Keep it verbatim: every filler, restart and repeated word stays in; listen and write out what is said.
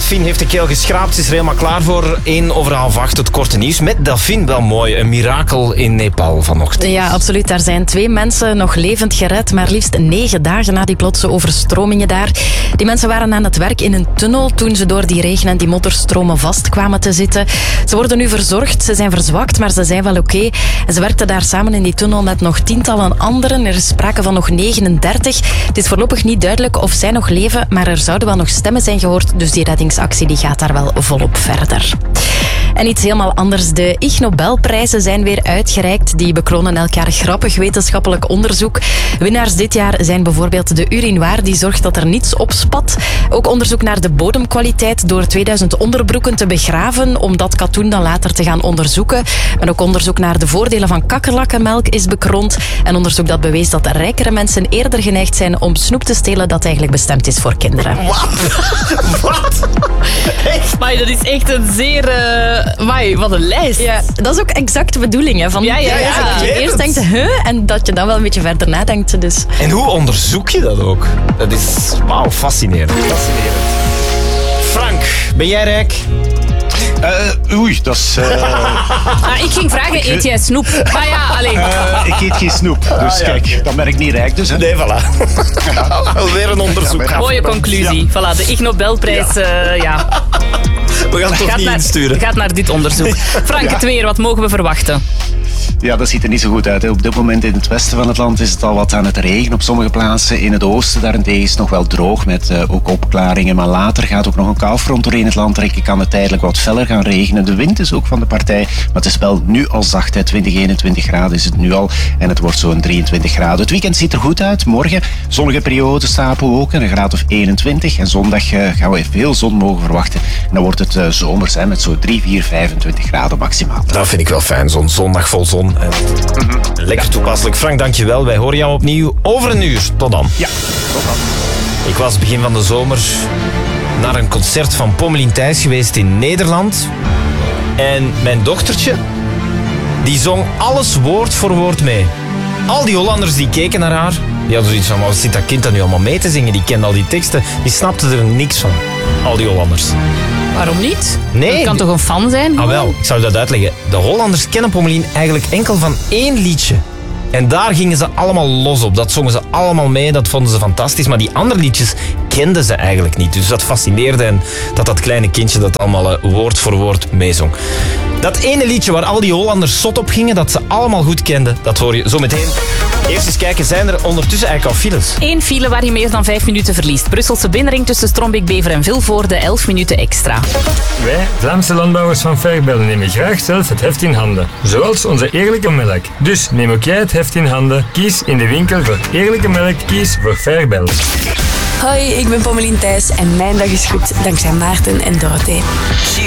Delphine heeft de keel geschraapt. Ze is er helemaal klaar voor. één over half acht, het korte nieuws. Met Delphine, wel mooi. Een mirakel in Nepal vanochtend. Ja, absoluut. Daar zijn twee mensen nog levend gered. Maar liefst negen dagen na die plotse overstromingen daar. Die mensen waren aan het werk in een tunnel toen ze door die regen en die modderstromen vast kwamen te zitten. Ze worden nu verzorgd. Ze zijn verzwakt, maar ze zijn wel oké. Okay. En ze werkten daar samen in die tunnel met nog tientallen anderen. Er is sprake van nog negenendertig. Het is voorlopig niet duidelijk of zij nog leven, maar er zouden wel nog stemmen zijn gehoord. Dus die reddingsactie die gaat daar wel volop verder. En iets helemaal anders. De Ig Nobelprijzen zijn weer uitgereikt. Die bekronen elk jaar grappig wetenschappelijk onderzoek. Winnaars dit jaar zijn bijvoorbeeld de urinoir, die zorgt dat er niets opspat. Ook onderzoek naar de bodemkwaliteit door tweeduizend onderbroeken te begraven, om dat katoen dan later te gaan onderzoeken. Maar ook onderzoek naar de voordelen van kakkerlakkenmelk is bekroond. En onderzoek dat bewees dat rijkere mensen eerder geneigd zijn om snoep te stelen dat eigenlijk bestemd is voor kinderen. Wat? Wat? Echt? Maar dat is echt een zeer... Uh... Wai, wat een lijst. Ja, dat is ook exact de bedoeling. Hè, van, ja, ja, ja. ja, dat je weet eerst het. denkt, huh, en dat je dan wel een beetje verder nadenkt. Dus. En hoe onderzoek je dat ook? Dat is, wauw, fascinerend. Fascinerend. Frank, ben jij rijk? Uh, oei, dat is... Uh, ah, ik ging vragen, eet jij snoep? Maar ja, alleen. Uh, ik eet geen snoep, dus ah, ja. kijk, dan ben ik niet rijk. Dus, hè. Nee, voilà. Alweer een onderzoek. Ja, mooie conclusie. Ja. Voilà, de Ig Nobelprijs, ja. Uh, ja. We gaan het toch gaat niet naar, insturen. Gaat naar dit onderzoek. Frank, ja. het weer, wat mogen we verwachten? Ja, dat ziet er niet zo goed uit. Hè. Op dit moment in het westen van het land is het al wat aan het regenen op sommige plaatsen. In het oosten daarentegen is het nog wel droog met uh, ook opklaringen. Maar later gaat ook nog een koufront doorheen het land trekken. Kan het tijdelijk wat feller gaan regenen. De wind is ook van de partij. Maar het is wel nu al zacht. Hè. twintig, eenentwintig graden is het nu al. En het wordt zo'n drieëntwintig graden. Het weekend ziet er goed uit. Morgen zonnige periode, stapelwolken. Een graad of eenentwintig. En zondag uh, gaan we veel zon mogen verwachten. En dan wordt het uh, zomers hè, met zo'n drie, vier, vijfentwintig graden maximaal. Dat vind ik wel fijn. Zo'n zondag vol zon. En mm-hmm. Lekker toepasselijk. Frank, dankjewel. Wij horen jou opnieuw over een uur. Tot dan. Ja, tot dan. Ik was begin van de zomer naar een concert van Pommelien Thijs geweest in Nederland. En mijn dochtertje, die zong alles woord voor woord mee. Al die Hollanders die keken naar haar, die hadden zoiets van, wat zit dat kind dan nu allemaal mee te zingen? Die kende al die teksten, die snapten er niks van. Al die Hollanders. Waarom niet? Nee. Dat kan toch een fan zijn? Ah wel, ik zou dat uitleggen. De Hollanders kennen Pommelien eigenlijk enkel van één liedje. En daar gingen ze allemaal los op. Dat zongen ze allemaal mee, dat vonden ze fantastisch. Maar die andere liedjes kenden ze eigenlijk niet. Dus dat fascineerde hen dat dat kleine kindje dat allemaal uh, woord voor woord meezong. Dat ene liedje waar al die Hollanders zot op gingen, dat ze allemaal goed kenden, dat hoor je zo meteen. Eerst eens kijken, zijn er ondertussen eigenlijk al files? Eén file waar je meer dan vijf minuten verliest. Brusselse binnenring tussen Strombeek, Bever en Vilvoorde, elf minuten extra. Wij, Vlaamse landbouwers van Vergbellen, nemen graag zelf het heft in handen. Zoals onze eerlijke melk. Dus neem ook jij het heft in handen. Kies in de winkel voor eerlijke melk. Kies voor Vergbellen. Hoi, ik ben Pommelien Thijs en mijn dag is goed dankzij Maarten en Dorothee.